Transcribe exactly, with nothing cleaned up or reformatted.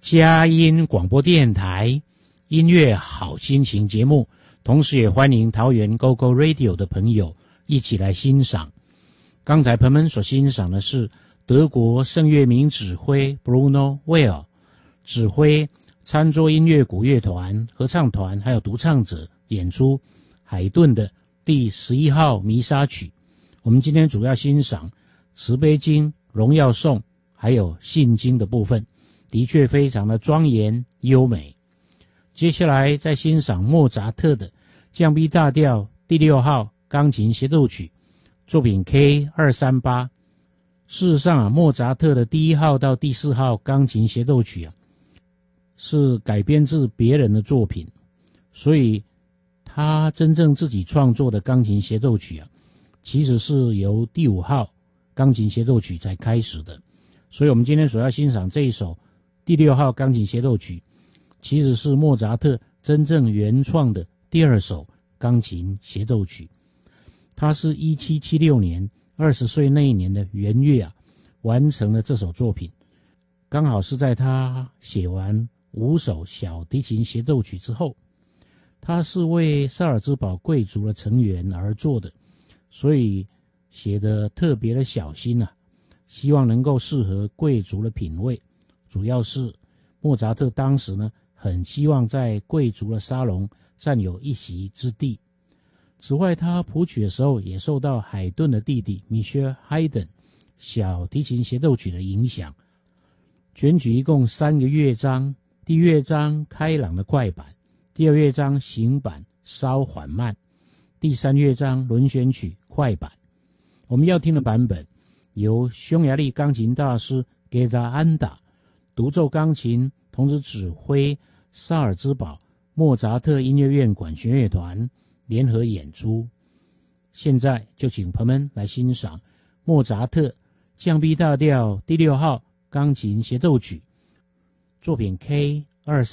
佳音广播电台音乐好心情节目，同时也欢迎桃园 Go Go Radio 的朋友一起来欣赏。刚才朋友们所欣赏的是德国圣乐名指挥 Bruno Weil 指挥餐桌音乐古乐团、合唱团还有独唱者演出海顿的第十一号弥撒曲。我们今天主要欣赏慈悲经、荣耀颂还有信经的部分，的确非常的庄严优美。接下来再欣赏莫扎特的降 B 大调第六号钢琴协奏曲作品 K 二三八。事实上啊，莫扎特的第一号到第四号钢琴协奏曲啊，是改编自别人的作品，所以他真正自己创作的钢琴协奏曲啊，其实是由第五号钢琴协奏曲才开始的。所以我们今天所要欣赏这一首第六号钢琴协奏曲，其实是莫扎特真正原创的第二首钢琴协奏曲。他是一七七六年二十岁那一年的元月啊，完成了这首作品，刚好是在他写完五首小提琴协奏曲之后。他是为萨尔兹堡贵族的成员而做的，所以写得特别的小心啊，希望能够适合贵族的品味。主要是莫扎特当时呢，很希望在贵族的沙龙占有一席之地。此外，他谱曲的时候也受到海顿的弟弟 Michael Haydn 小提琴协奏曲的影响。全曲一共三个乐章，第一乐章开朗的快板，第二乐章行板稍缓慢，第三乐章轮旋曲快板。我们要听的版本由匈牙利钢琴大师 Géza Anda 独奏钢琴，同时指挥萨尔兹堡莫扎特音乐院管弦乐团联合演出。现在就请朋友们来欣赏莫扎特降 B 大调第六号钢琴协奏曲作品 K 二三